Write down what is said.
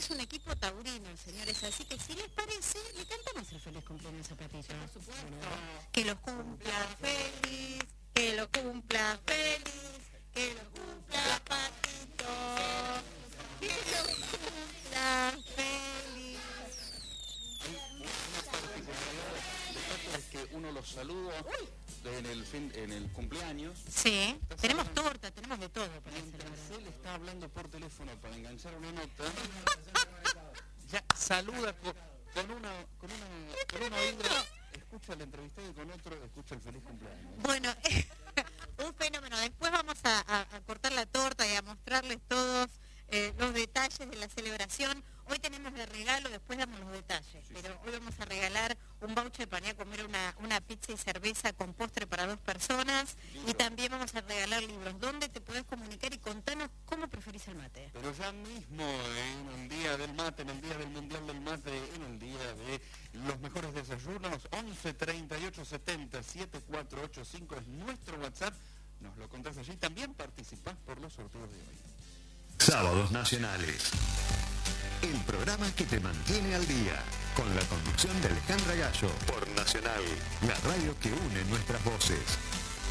es un equipo taurino, señores, así que si les parece, le cantamos el feliz cumpleaños a Patito. Por supuesto. Que lo cumpla feliz, que lo cumpla feliz, que lo cumpla Patito, que lo cumpla feliz. Una particularidad de Pato es que uno los saluda en el cumpleaños. Sí, tenemos torta, tenemos de todo para mientras él está hablando por teléfono para enganchar una nota, ya saluda con una oído, escucha el entrevistado y con otro escucha el feliz cumpleaños. Bueno, un fenómeno. Después vamos a cortar la torta y a mostrarles todos los detalles de la celebración. Hoy tenemos de regalo, después damos los detalles, pero hoy vamos a regalar un voucher para ir a comer una pizza y cerveza con postre para 2 personas. Libro. Y también vamos a regalar libros. ¿Dónde te podés comunicar y contanos cómo preferís el mate? Pero ya mismo, en el día del mate, en el día del mundial del mate, en el día de los mejores desayunos, 11 38 70 7485 es nuestro WhatsApp. Nos lo contás allí. También participás por los sorteos de hoy. Sábados Nacionales. El programa que te mantiene al día. Con la conducción de Alejandra Gallo. Por Nacional, la radio que une nuestras voces.